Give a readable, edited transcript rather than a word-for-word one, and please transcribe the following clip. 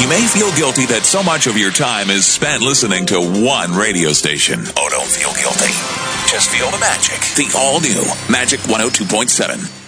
You may feel guilty that so much of your time is spent listening to one radio station. Oh, don't feel guilty. Just feel the magic. The all-new Magic 102.7.